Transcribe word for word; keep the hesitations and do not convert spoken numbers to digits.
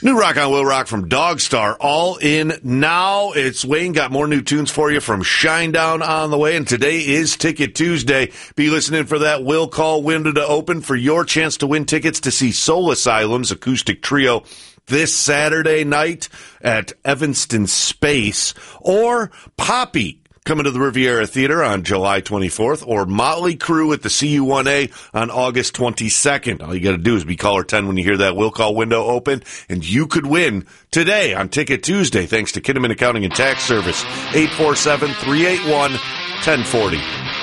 New rock on Will Rock from Dogstar, all in now. It's Wayne, got more new tunes for you from Shinedown on the way, and today is Ticket Tuesday. Be listening for that Will Call window to open for your chance to win tickets to see Soul Asylum's acoustic trio this Saturday night at Evanston Space, or Poppy coming to the Riviera Theater on July twenty-fourth, or Motley Crue at the C U one A on August twenty-second. All you got to do is be caller ten when you hear that Will Call window open, and you could win today on Ticket Tuesday, thanks to Kinnaman Accounting and Tax Service, eight four seven, three eight one, one oh four oh.